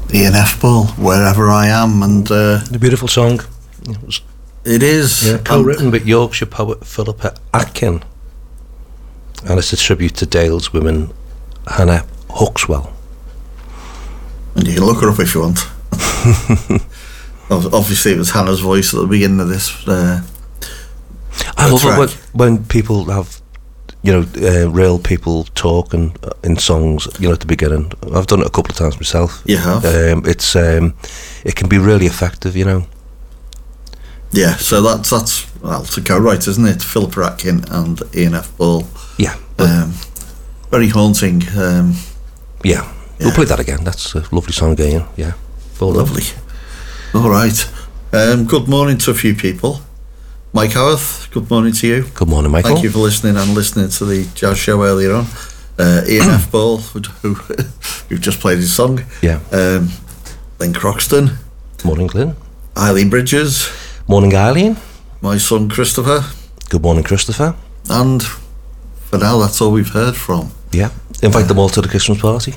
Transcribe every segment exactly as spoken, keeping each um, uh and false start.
Ian F. Ball, Wherever I Am, and uh, a beautiful song. It, was, it is. Yeah, co-written with Yorkshire poet Philippa Atkin, and it's a tribute to Dale's woman Hannah Huxwell. And you can look her up if you want. Obviously, it was Hannah's voice at the beginning of this. Uh, I love it when, when people have, you know, uh, real people talk and uh, in songs, you know, at the beginning. I've done it a couple of times myself. You have? Um, it's um, it can be really effective, you know. Yeah, so that's that's well, to co-write, isn't it? Philippa Atkin and Ian F. Ball. Yeah. Um, very haunting. Um, yeah. yeah, we'll play that again. That's a lovely song again. Yeah, Ball lovely. All right. Um, good morning to a few people. Mike Howarth, good morning to you. Good morning, Michael. Thank you for listening and listening to the jazz show earlier on. Uh, Ian F. Ball, who who just played his song. Yeah. Um, Lynn Croxton. Morning, Glenn. Eileen Bridges. Morning, Eileen. My son Christopher. Good morning, Christopher. And for now, that's all we've heard from. Yeah. Invite uh, them all to the Christmas party.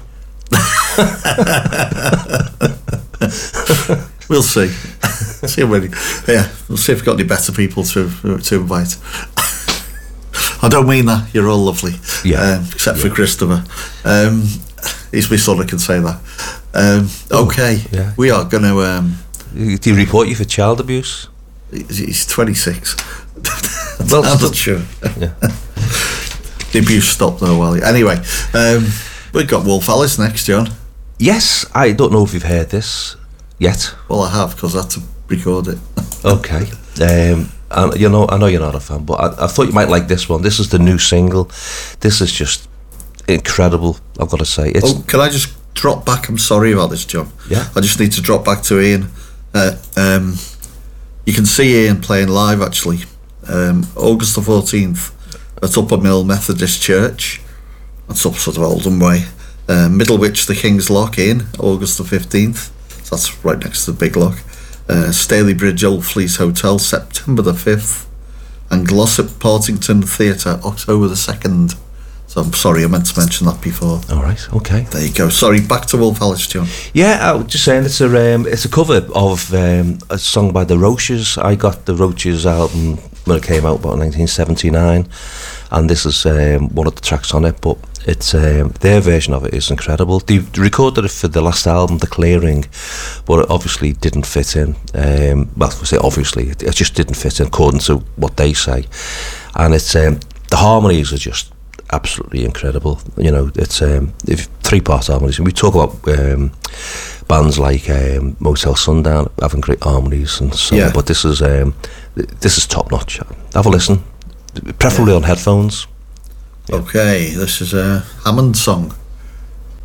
We'll see. see when, yeah, we'll see if we've got any better people to to invite. I don't mean that. You're all lovely. Yeah. Um, except yeah. for Christopher. Um, he's my son. I can say that. Um, okay. Yeah. We are going to. Um, Do you report you for child abuse? He's twenty-six. Well, I'm not sure. Yeah. The abuse stopped though. While anyway, um, we've got Wolf Alice next, John. Yes, I don't know if you've heard this yet. Well, I have, because I had to record it. Okay. Um, and you know, I know you're not a fan, but I, I thought you might like this one. This is the new single. This is just incredible, I've got to say. It's oh, can I just drop back? I'm sorry about this, John. Yeah. I just need to drop back to Ian. Uh, um, you can see Ian playing live, actually. Um, August the fourteenth at Upper Mill Methodist Church. That's up sort of Oldham Way. Uh, Middlewich, the King's Lock, in August the fifteenth. So that's right next to the Big Lock. Uh, Staley Bridge Old Fleece Hotel, September the fifth. And Glossop Partington Theatre, October the second. So I'm sorry, I meant to mention that before. all right. Okay. There you go. Sorry, back to Wolf Alice, John. Yeah, I was just saying it's a um, it's a cover of um, a song by the Roaches. I got the Roaches album when it came out about nineteen seventy-nine, and this is um, one of the tracks on it. But it's um, their version of it is incredible. They recorded it for the last album, The Clearing, but it obviously didn't fit in. Um, well, I say obviously, it, it just didn't fit in according to what they say, and it's um, the harmonies are just absolutely incredible. You know, it's um, three part harmonies, and we talk about um, bands like um, Motel Sundown having great harmonies and so yeah. on, but this is um, this is top notch. Have a listen, preferably yeah. on headphones. Yeah. Okay, this is a Hammond song.